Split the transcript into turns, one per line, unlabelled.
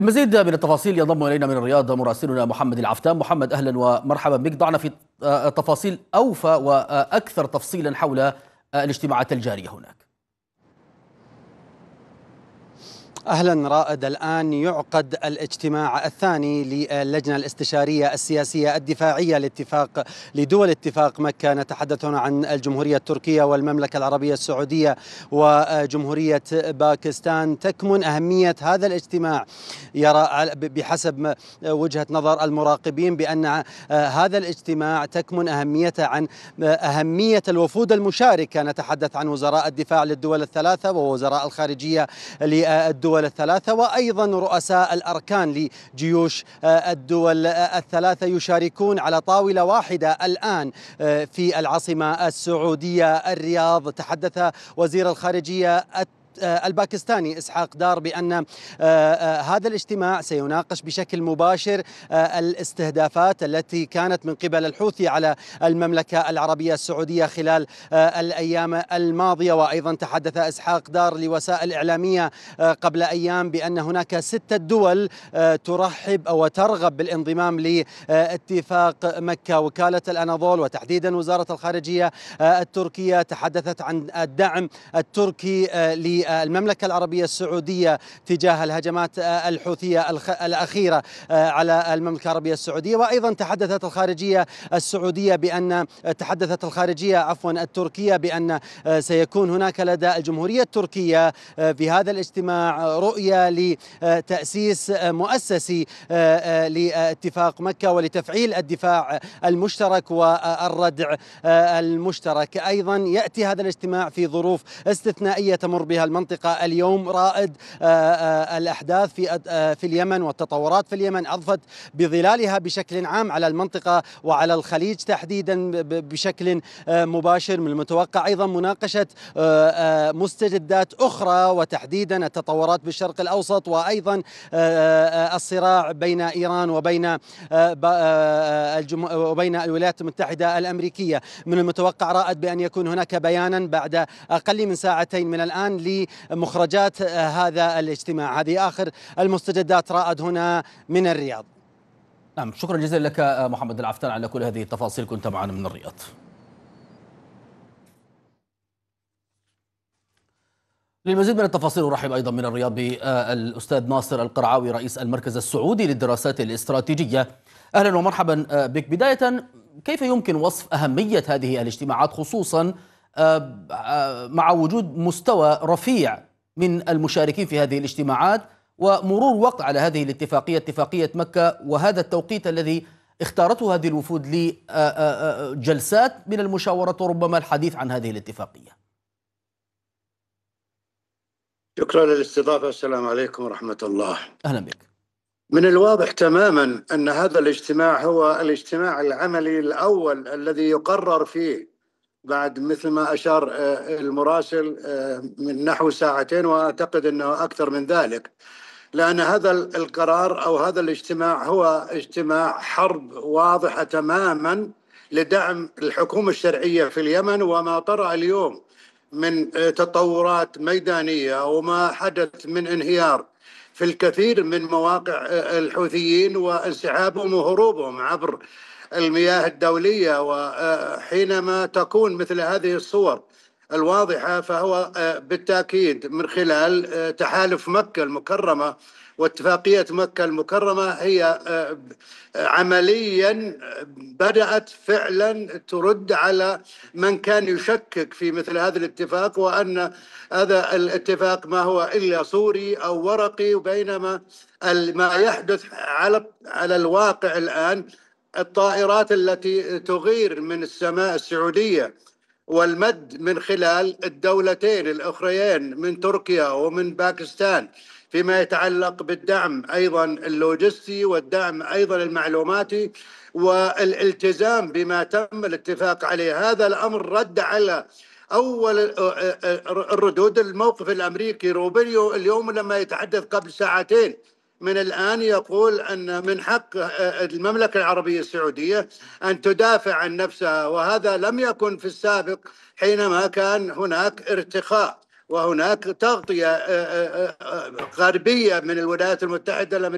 مزيد من التفاصيل ينضم إلينا من الرياض مراسلنا محمد العفتان. محمد، أهلا ومرحبا بك. ضعنا في تفاصيل أوفى وأكثر تفصيلا حول الاجتماعات الجارية هناك.
أهلا رائد، الآن يعقد الاجتماع الثاني للجنة الاستشارية السياسية الدفاعية لدول اتفاق مكة. نتحدث هنا عن الجمهورية التركية والمملكة العربية السعودية وجمهورية باكستان. تكمن أهمية هذا الاجتماع، يرى بحسب وجهة نظر المراقبين بأن هذا الاجتماع تكمن أهميته عن أهمية الوفود المشاركة. نتحدث عن وزراء الدفاع للدول الثلاثة ووزراء الخارجية للدول الثلاثة، وأيضا رؤساء الأركان لجيوش الدول الثلاثة يشاركون على طاولة واحدة الآن في العاصمة السعودية الرياض. تحدث وزير الخارجية الباكستاني إسحاق دار بأن هذا الاجتماع سيناقش بشكل مباشر الاستهدافات التي كانت من قبل الحوثي على المملكة العربية السعودية خلال الأيام الماضية. وأيضا تحدث إسحاق دار لوسائل إعلامية قبل أيام بأن هناك 6 دول ترحب أو ترغب بالانضمام لاتفاق مكة. وكالة الأناضول وتحديدا وزارة الخارجية التركية تحدثت عن الدعم التركي المملكة العربية السعودية تجاه الهجمات الحوثية الأخيرة على المملكة العربية السعودية. وأيضا تحدثت الخارجية التركية بأن سيكون هناك لدى الجمهورية التركية في هذا الاجتماع رؤية لتأسيس مؤسسي لاتفاق مكة ولتفعيل الدفاع المشترك والردع المشترك. أيضا يأتي هذا الاجتماع في ظروف استثنائية تمر بها المنطقة اليوم رائد. الأحداث في اليمن والتطورات في اليمن أضفت بظلالها بشكل عام على المنطقة وعلى الخليج تحديدا بشكل مباشر. من المتوقع أيضا مناقشة مستجدات أخرى وتحديدا التطورات بالشرق الأوسط، وأيضا الصراع بين إيران وبين الولايات المتحدة الأمريكية. من المتوقع رائد بأن يكون هناك بيانا بعد أقل من ساعتين من الآن لمخرجات هذا الاجتماع. هذه آخر المستجدات رائد هنا من الرياض.
نعم، شكرا جزيلا لك محمد العفتان على كل هذه التفاصيل، كنت معنا من الرياض. للمزيد من التفاصيل أرحب أيضا من الرياض بالأستاذ ناصر القرعاوي رئيس المركز السعودي للدراسات الاستراتيجية. أهلا ومرحبا بك. بداية، كيف يمكن وصف أهمية هذه الاجتماعات خصوصا مع وجود مستوى رفيع من المشاركين في هذه الاجتماعات ومرور وقت على هذه الاتفاقية، اتفاقية مكة، وهذا التوقيت الذي اختارته هذه الوفود لجلسات من المشاورة وربما الحديث عن هذه الاتفاقية؟
شكرا للاستضافة. السلام عليكم ورحمة الله.
أهلا بك.
من الواضح تماما أن هذا الاجتماع هو الاجتماع العملي الأول الذي يقرر فيه بعد، مثل ما أشار المراسل، من نحو ساعتين، وأعتقد أنه أكثر من ذلك، لأن هذا القرار أو هذا الاجتماع هو اجتماع حرب واضحة تماما لدعم الحكومة الشرعية في اليمن. وما طرأ اليوم من تطورات ميدانية وما حدث من انهيار في الكثير من مواقع الحوثيين وانسحابهم وهروبهم عبر المياه الدولية، وحينما تكون مثل هذه الصور الواضحة فهو بالتأكيد من خلال تحالف مكة المكرمة واتفاقية مكة المكرمة هي عمليا بدأت فعلا ترد على من كان يشكك في مثل هذا الاتفاق، وأن هذا الاتفاق ما هو إلا صوري أو ورقي. وبينما ما يحدث على الواقع الآن، الطائرات التي تغير من السماء السعودية والمد من خلال الدولتين الأخريين من تركيا ومن باكستان فيما يتعلق بالدعم أيضا اللوجستي والدعم أيضا المعلوماتي والالتزام بما تم الاتفاق عليه. هذا الأمر رد على أول الردود الموقف الأمريكي روبيو اليوم لما يتحدث قبل ساعتين من الآن يقول أن من حق المملكة العربية السعودية أن تدافع عن نفسها، وهذا لم يكن في السابق حينما كان هناك ارتخاء وهناك تغطية غربية من الولايات المتحدة الأمريكية